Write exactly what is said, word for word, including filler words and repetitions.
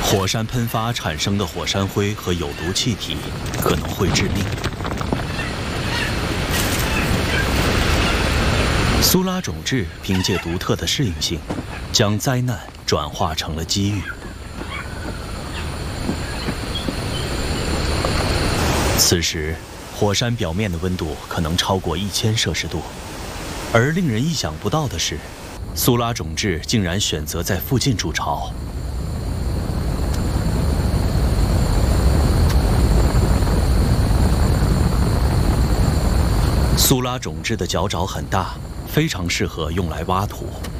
火山喷发产生的火山灰和有毒气体可能会致命。苏拉种质凭借独特的适应性，将灾难转化成了机遇。此时，火山表面的温度可能超过一千摄氏度，而令人意想不到的是，苏拉种质竟然选择在附近筑巢。苏拉种质的脚爪很大，非常适合用来挖土。